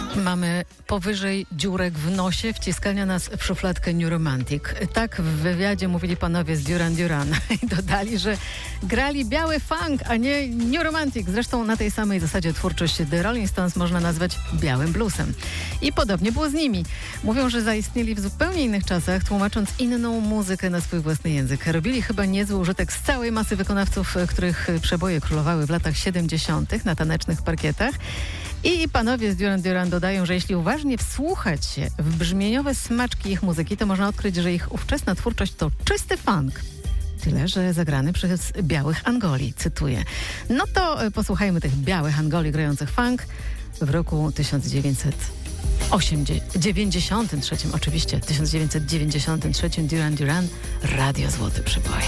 Mamy powyżej dziurek w nosie, wciskania nas w szufladkę New Romantic. Tak w wywiadzie mówili panowie z Duran Duran i dodali, że grali biały funk, a nie New Romantic. Zresztą na tej samej zasadzie twórczość The Rolling Stones można nazwać białym bluesem. I podobnie było z nimi. Mówią, że zaistnieli w zupełnie innych czasach, tłumacząc inną muzykę na swój własny język. Robili chyba niezły użytek z całej masy wykonawców, których przeboje królowały w latach 70. na tanecznych parkietach. I panowie z Duran Duran dodają, że jeśli uważnie wsłuchać się w brzmieniowe smaczki ich muzyki, to można odkryć, że ich ówczesna twórczość to czysty funk. Tyle, że zagrany przez białych Angoli, cytuję. No to posłuchajmy tych białych Angoli grających funk w roku 1993, oczywiście, 1993 Duran Duran, Radio Złoty Przyboj.